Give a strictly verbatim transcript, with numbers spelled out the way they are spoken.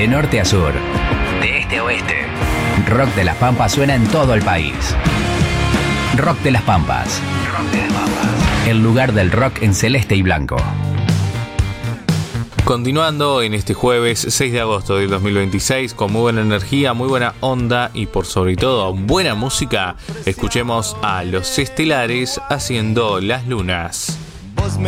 De norte a sur, de este a oeste, Rock de las Pampas suena en todo el país. Rock de las Pampas. Rock de las Pampas. El lugar del rock en celeste y blanco. Continuando en este jueves seis de agosto del dos mil veintiséis con muy buena energía, muy buena onda y por sobre todo buena música, escuchemos a Los Estelares haciendo Las Lunas.